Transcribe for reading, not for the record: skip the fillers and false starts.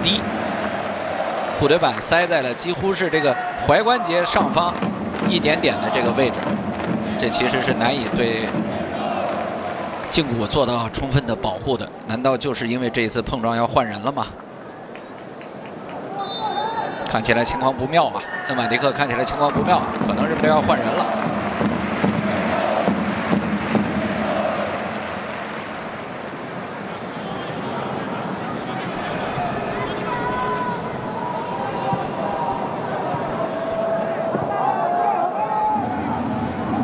低，护腿板塞在了几乎是这个踝关节上方一点点的这个位置，这其实是难以对胫骨做到充分的保护的。难道就是因为这一次碰撞要换人了吗？看起来情况不妙啊！恩马迪克看起来情况不妙，可能认为要换人了。